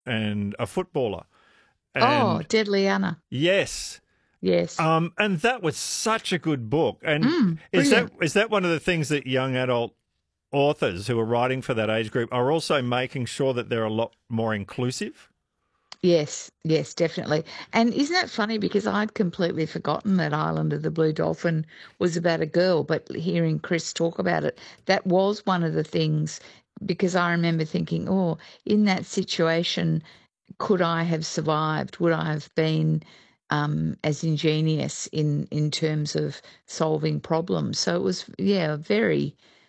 and a footballer. Oh, And Deadly Anna. yes, Yes. and that was such a good book. And Brilliant. is that one of the things that young adult authors who are writing for that age group are also making sure that they're a lot more inclusive? Yes, yes, definitely. And isn't that funny? Because I'd completely forgotten that Island of the Blue Dolphin was about a girl, but hearing Chris talk about it, that was one of the things because I remember thinking, oh, in that situation, could I have survived? Would I have been as ingenious in terms of solving problems? So it was, yeah, very.